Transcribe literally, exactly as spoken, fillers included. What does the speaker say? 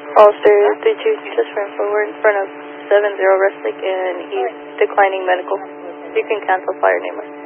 Ulster three two, just run forward in front of seven zero Resnick, and he's declining medical. You can cancel fire name.